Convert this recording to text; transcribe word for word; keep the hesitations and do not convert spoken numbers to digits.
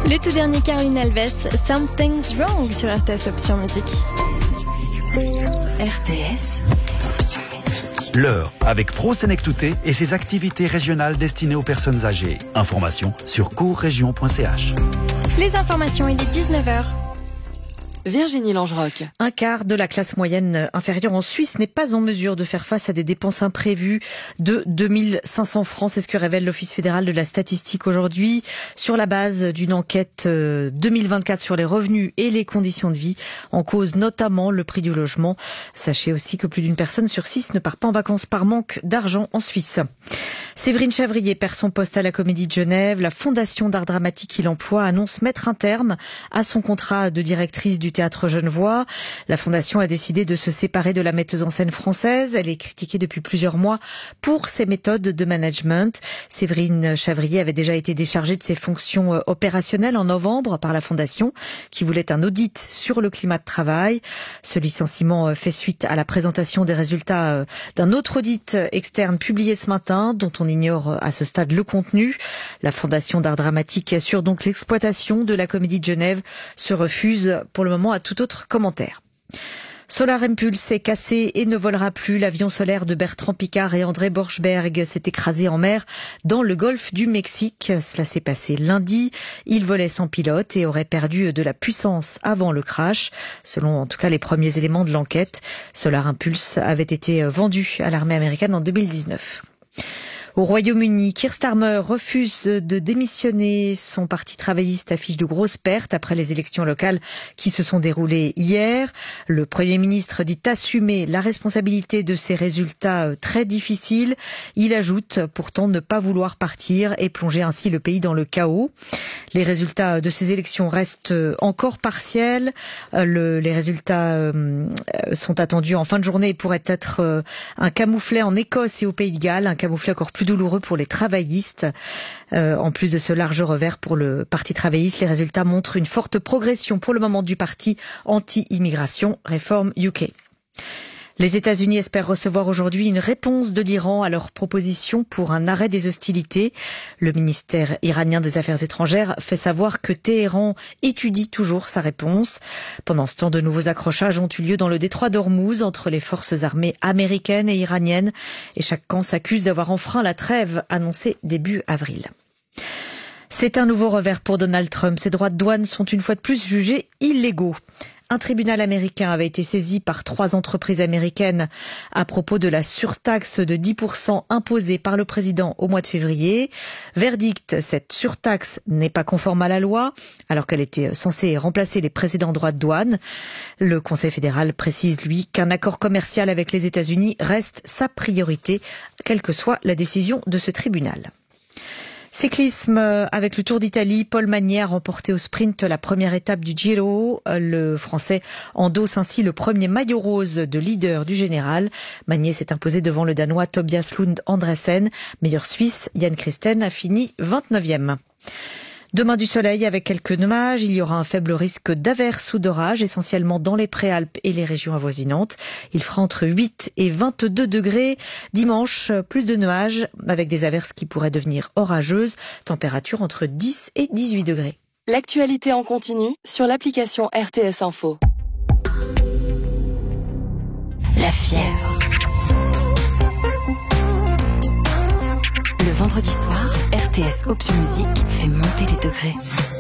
Le tout dernier Caroline Alves, Something's Wrong sur R T S Option Musique. R T S Option Musique. L'heure avec Pro Senectouté et ses activités régionales destinées aux personnes âgées. Informations sur courregion point c h. Les informations, il est dix-neuf heures. Virginie Langeroc. Un quart de la classe moyenne inférieure en Suisse n'est pas en mesure de faire face à des dépenses imprévues de deux mille cinq cents francs. C'est ce que révèle l'Office fédéral de la statistique aujourd'hui, sur la base d'une enquête deux mille vingt-quatre sur les revenus et les conditions de vie, en cause notamment le prix du logement. Sachez aussi que plus d'une personne sur six ne part pas en vacances par manque d'argent en Suisse. Séverine Chavrier perd son poste à la Comédie de Genève. La Fondation d'art dramatique qu'il emploie annonce mettre un terme à son contrat de directrice du Théâtre Genevois. La Fondation a décidé de se séparer de la metteuse en scène française. Elle est critiquée depuis plusieurs mois pour ses méthodes de management. Séverine Chavrier avait déjà été déchargée de ses fonctions opérationnelles en novembre par la Fondation, qui voulait un audit sur le climat de travail. Ce licenciement fait suite à la présentation des résultats d'un autre audit externe publié ce matin, dont on ignore à ce stade le contenu. La Fondation d'art dramatique qui assure donc l'exploitation de la Comédie de Genève se refuse pour le moment à tout autre commentaire. Solar Impulse est cassé et ne volera plus. L'avion solaire de Bertrand Piccard et André Borschberg s'est écrasé en mer dans le golfe du Mexique. Cela s'est passé lundi. Il volait sans pilote et aurait perdu de la puissance avant le crash. Selon en tout cas les premiers éléments de l'enquête, Solar Impulse avait été vendu à l'armée américaine en deux mille dix-neuf. Au Royaume-Uni, Keir Starmer refuse de démissionner. Son parti travailliste affiche de grosses pertes après les élections locales qui se sont déroulées hier. Le Premier ministre dit assumer la responsabilité de ces résultats très difficiles. Il ajoute pourtant ne pas vouloir partir et plonger ainsi le pays dans le chaos. Les résultats de ces élections restent encore partiels. Le, les résultats euh, sont attendus en fin de journée et pourraient être euh, un camouflet en Écosse et au Pays de Galles, un camouflet encore plus douloureux pour les travaillistes. Euh, en plus de ce large revers pour le Parti travailliste, les résultats montrent une forte progression pour le moment du parti anti-immigration Reform U K. Les États-Unis espèrent recevoir aujourd'hui une réponse de l'Iran à leur proposition pour un arrêt des hostilités. Le ministère iranien des Affaires étrangères fait savoir que Téhéran étudie toujours sa réponse. Pendant ce temps, de nouveaux accrochages ont eu lieu dans le détroit d'Ormuz entre les forces armées américaines et iraniennes. Et chaque camp s'accuse d'avoir enfreint la trêve annoncée début avril. C'est un nouveau revers pour Donald Trump. Ses droits de douane sont une fois de plus jugés illégaux. Un tribunal américain avait été saisi par trois entreprises américaines à propos de la surtaxe de dix pour cent imposée par le président au mois de février. Verdict, cette surtaxe n'est pas conforme à la loi, alors qu'elle était censée remplacer les précédents droits de douane. Le Conseil fédéral précise, lui, qu'un accord commercial avec les États-Unis reste sa priorité, quelle que soit la décision de ce tribunal. Cyclisme avec le Tour d'Italie, Paul Magnier a remporté au sprint la première étape du Giro. Le Français endosse ainsi le premier maillot rose de leader du général. Magnier s'est imposé devant le Danois Tobias Lund Andresen. Meilleur Suisse, Yann Christen a fini vingt-neuvième. Demain du soleil avec quelques nuages, il y aura un faible risque d'averses ou d'orages, essentiellement dans les Préalpes et les régions avoisinantes. Il fera entre huit et vingt-deux degrés. Dimanche, plus de nuages avec des averses qui pourraient devenir orageuses. Température entre dix et dix-huit degrés. L'actualité en continu sur l'application R T S Info. La fièvre. Le vendredi soir, R T S Option Musique fait monter les degrés.